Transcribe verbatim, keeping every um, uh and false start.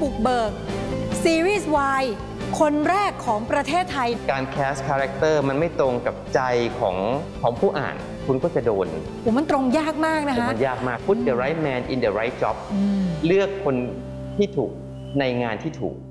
กเบิกซีรีส์ วาย คนแรกของประเทศไทยการแคสคาแรคเตอร์มันไม่ตรงกับใจของของผู้อ่านคุณก็จะโดนโอ้มันตรงยากมากนะคะมันยากมาก put the right man in the right job เลือกคนที่ถูกในงานที่ถูก